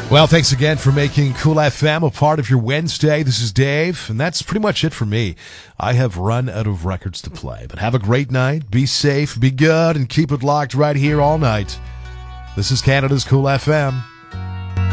Well, thanks again for making Cool FM a part of your Wednesday. This is Dave, and that's pretty much it for me. I have run out of records to play, but have a great night, be safe, be good, and keep it locked right here all night. This is Canada's Cool FM.